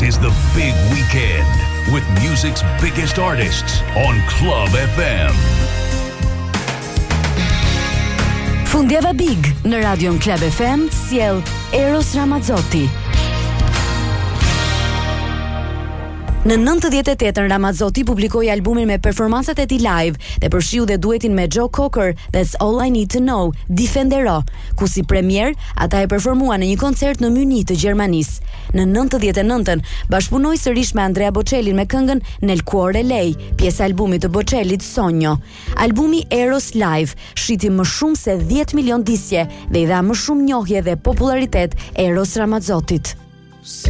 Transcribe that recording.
is the big weekend with music's biggest artists on Club FM. Fundjava Big në Radion Club FM sjell Eros Ramazzotti. Në 98-ën Ramazzotti publikoi albumin me performancat e tij live dhe përshiu dhe duetin me Joe Cocker, That's All I Need to Know, Defendero, ku si premier ata e performuan në një koncert në Munich të Gjermanisë. Në 99-ën bashkëpunoi sërish me Andrea Bocelli me këngën Nel cuore lei, pjesë e albumit të Bocellit Sogno. Albumi Eros Live shiti më shumë se 10 milion disje dhe i dha më shumë njohje dhe popularitet Eros Ramazzottit.